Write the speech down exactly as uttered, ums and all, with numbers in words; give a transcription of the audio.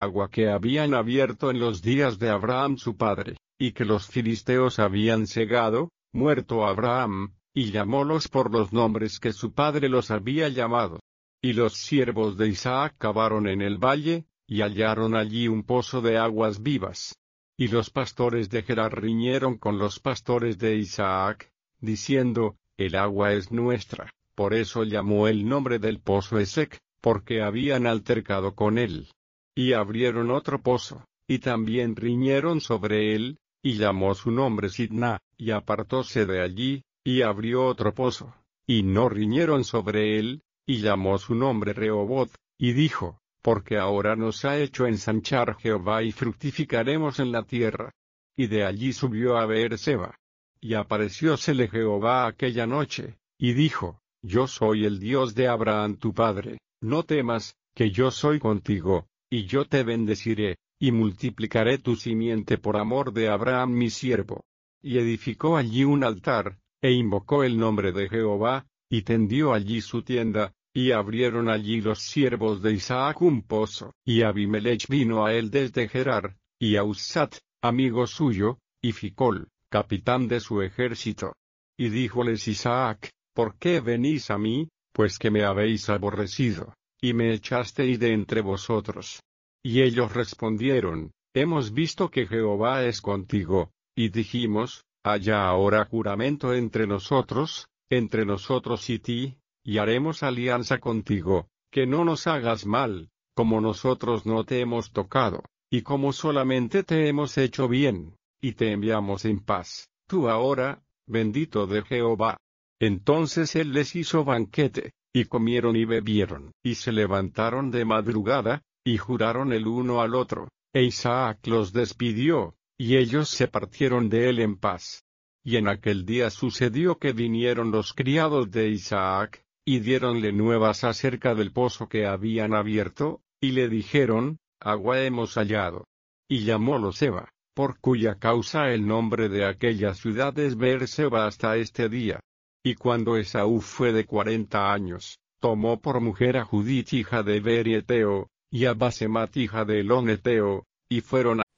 agua que habían abierto en los días de Abraham su padre, y que los filisteos habían cegado, muerto Abraham, y llamólos por los nombres que su padre los había llamado. Y los siervos de Isaac cavaron en el valle, y hallaron allí un pozo de aguas vivas. Y los pastores de Gerar riñeron con los pastores de Isaac, diciendo, el agua es nuestra. Por eso llamó el nombre del pozo Esec, porque habían altercado con él. Y abrieron otro pozo, y también riñeron sobre él, y llamó su nombre Sidna, y apartóse de allí, y abrió otro pozo, y no riñeron sobre él, y llamó su nombre Rehoboth, y dijo, porque ahora nos ha hecho ensanchar Jehová y fructificaremos en la tierra. Y de allí subió a Beerseba. Y apareciósele Jehová aquella noche, y dijo, yo soy el Dios de Abraham tu padre, no temas, que yo soy contigo, y yo te bendeciré, y multiplicaré tu simiente por amor de Abraham mi siervo. Y edificó allí un altar, e invocó el nombre de Jehová, y tendió allí su tienda, y abrieron allí los siervos de Isaac un pozo. Y Abimelech vino a él desde Gerar, y Ausat, amigo suyo, y Ficol, capitán de su ejército. Y díjoles Isaac, ¿por qué venís a mí? Pues que me habéis aborrecido, y me echasteis de entre vosotros. Y ellos respondieron, hemos visto que Jehová es contigo, y dijimos, haya ahora juramento entre nosotros, entre nosotros y ti, y haremos alianza contigo, que no nos hagas mal, como nosotros no te hemos tocado, y como solamente te hemos hecho bien, y te enviamos en paz, tú ahora, bendito de Jehová. Entonces él les hizo banquete, y comieron y bebieron, y se levantaron de madrugada, y juraron el uno al otro, e Isaac los despidió, y ellos se partieron de él en paz. Y en aquel día sucedió que vinieron los criados de Isaac, y diéronle nuevas acerca del pozo que habían abierto, y le dijeron, agua hemos hallado. Y llamólo Seba, por cuya causa el nombre de aquella ciudad es Beerseba hasta este día. Y cuando Esaú fue de cuarenta años, tomó por mujer a Judith hija de Beeri Eteo, y a Basemat hija de Elón Eteo, y fueron